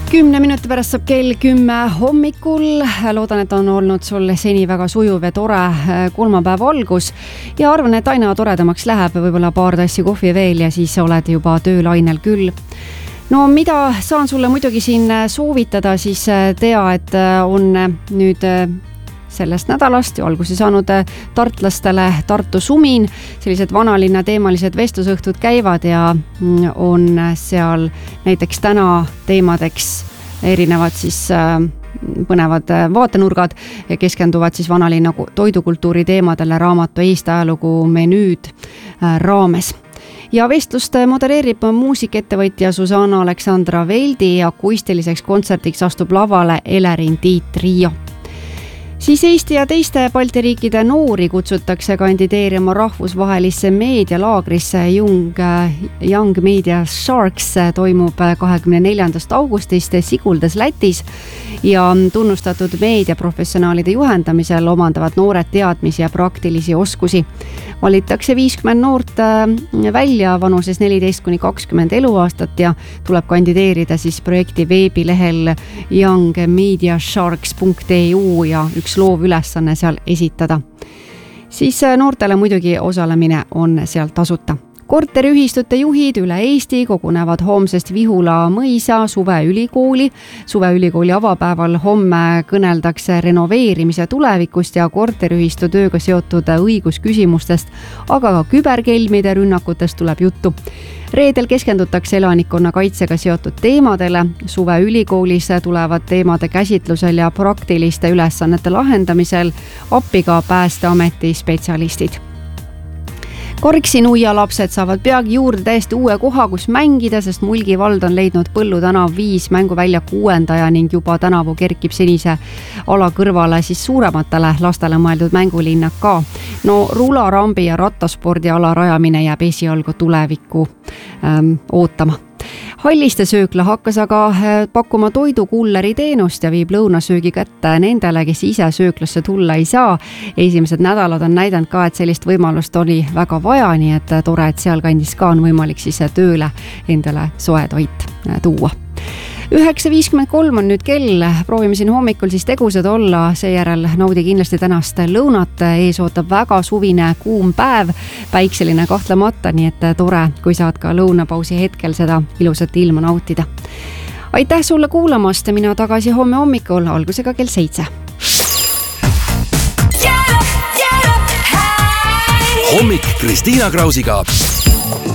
10 minuti pärast saab kell 10 hommikul. Loodan, et on olnud sul seni väga sujuv ja tore kolmapäeva algus ja arvan, et aina toredamaks läheb, võib-olla paar tassi kohvi veel ja siis oled juba töölainel küll. No mida saan sulle muidugi siin soovitada, siis tea, et on nüüd sellest nädalast ja alguse saanud tartlastele Tartu Sumin. Sellised vanalinna teemalised vestlusõhtud käivad ja on seal näiteks täna teemadeks erinevad siis põnevad vaatenurgad ja keskenduvad siis vanalinna toidukultuuri teemadele raamatu Eesti ajalugu menüüd raames. Ja vestlust modereerib muusikettevõtja Susanna Aleksandra Veldi ja akustiliseks kontsertiks astub lavale Elerin Tiit Trio. Siis Eesti ja teiste Balti riikide noori kutsutakse kandideerima rahvusvahelisse meedialaagrisse Young Media Sharks toimub 24. augustist Siguldas Lätis ja tunnustatud meediaprofessionaalide juhendamisel omandavad noored teadmisi ja praktilisi oskusi. Valitakse 50 noort välja vanuses 14–20 eluaastat ja tuleb kandideerida siis projekti veebilehel youngmediasharks.eu ja üks loov ülesanne seal esitada. Siis noortele muidugi osalemine on seal tasuta. Korteriühistute juhid üle Eesti kogunevad homsest Vihula mõisa suveülikooli. Suveülikooli avapäeval homme kõneldakse renoveerimise tulevikust ja korteriühistu tööga seotud õigusküsimustest, aga ka küberkelmide rünnakutest tuleb juttu. Reedel keskendutakse elanikkonna kaitsega seotud teemadele. Suveülikoolis tulevad teemade käsitlusel ja praktiliste ülesannete lahendamisel appi ka Päästeameti spetsialistid. Korksi-Nuia lapsed saavad peagi juurde täiesti uue koha, kus mängida, sest Mulgi vald on leidnud Põllu tänav 5 mänguvälja 6. ning juba tänavu kerkib senise ala kõrvale siis suurematele lastele mõeldud mängulinnak ka. No rularambi ja rattaspordiala rajamine jääb esialgu tulevikku ootama. Halliste söökla hakkas aga pakkuma toidukulleri teenust ja viib lõunasöögi kätte nendele, kes ise sööklasse tulla ei saa. Esimesed nädalad on näidanud ka, et sellist võimalust oli väga vaja, nii et tore, et sealkandis ka on võimalik siis tööle endale soe toit tuua. 9.53 on nüüd kell, proovime siin hommikul siis tegusad olla, seejärel naudi kindlasti tänast lõunat, ees ootab väga suvine kuum päev, päikseline kahtlemata, nii et tore, kui saad ka lõunapausi hetkel seda ilusat ilma nautida. Aitäh sulle kuulamast, mina tagasi homme hommikul algusega kell 7. Hommik Kristiina Krausiga.